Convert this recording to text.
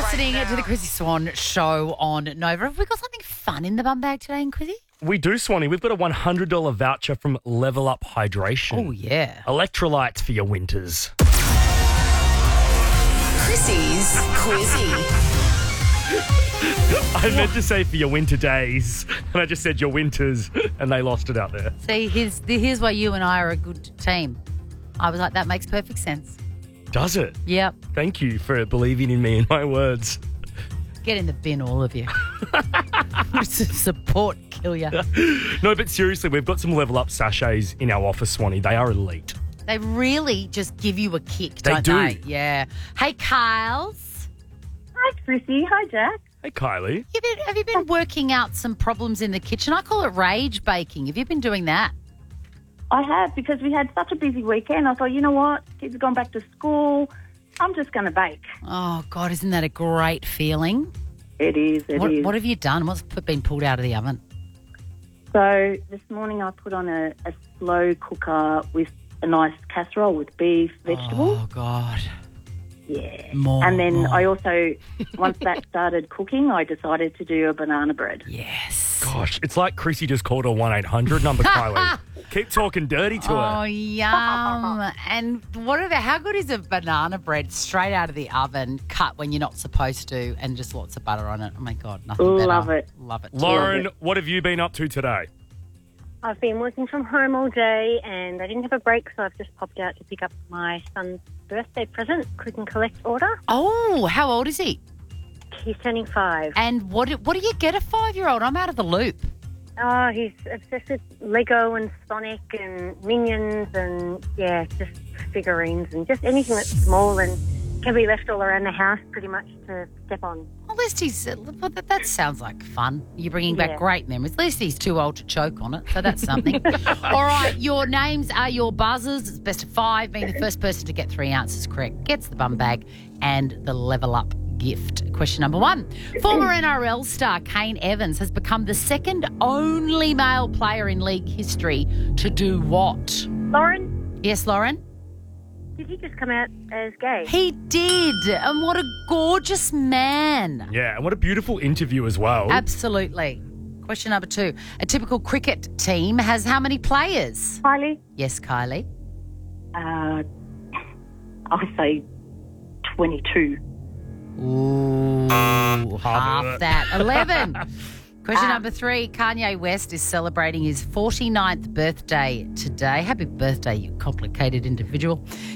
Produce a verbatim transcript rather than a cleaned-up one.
listening to the Chrissy Swan show on Nova. Have we got something fun in the bum bag today, Chrissy? We do, Swanee. We've got a one hundred dollars voucher from Level Up Hydration. Oh, yeah. Electrolytes for your winters. Chrissy's Quizzy. I meant to say for your winter days, and I just said your winters, and they lost it out there. See, here's, here's why you and I are a good team. I was like, that makes perfect sense. Does it? Yep. Thank you for believing in me and my words. Get in the bin, all of you. Support kill you. No, but seriously, we've got some Level Up sachets in our office, Swanee. They are elite. They really just give you a kick, They don't do. they? Yeah. Hey, Kyles. Hi, Chrissy. Hi, Jack. Hey, Kylie. You been, have you been working out some problems in the kitchen? I call it rage baking. Have you been doing that? I have, because we had such a busy weekend. I thought, you know what? Kids have gone back to school. I'm just going to bake. Oh, God, isn't that a great feeling? It is, it What, is. what have you done? What's put- been pulled out of the oven? So this morning I put on a, a slow cooker with a nice casserole with beef, vegetables. Oh, God. Yeah. More, and then more. I also, once that started cooking, I decided to do a banana bread. Yes. Gosh, it's like Chrissy just called her one eight hundred number, Kylie. Keep talking dirty to Oh, her. yum. And what about, how good is a banana bread straight out of the oven, cut when you're not supposed to, and just lots of butter on it? Oh, my God, nothing better. Love it. Love it. Lauren, what have you been up to today? I've been working from home all day and I didn't have a break, so I've just popped out to pick up my son's birthday present, click and collect order. Oh, how old is he? He's turning five. And what do, what do you get a five-year-old? I'm out of the loop. Oh, he's obsessed with Lego and Sonic and Minions and, yeah, just figurines and just anything that's small and can be left all around the house pretty much to step on. At least he's, uh, well, that, that sounds like fun. You're bringing back Yeah. great memories. At least he's too old to choke on it, so that's something. All right, your names are your buzzers. It's best of five. Being the first person to get three answers correct gets the bum bag and the Level Up gift. Question number one. Former N R L star Kane Evans has become the second only male player in league history to do what? Lauren, Yes, Lauren? did he just come out as gay? He did. And what a gorgeous man. Yeah, and what a beautiful interview as well. Absolutely. Question number two. A typical cricket team has how many players? Kylie, Yes, Kylie. uh, I say twenty-two. Ooh, Half half of it. that. eleven. Question number three. Kanye West is celebrating his forty-ninth birthday today. Happy birthday, you complicated individual.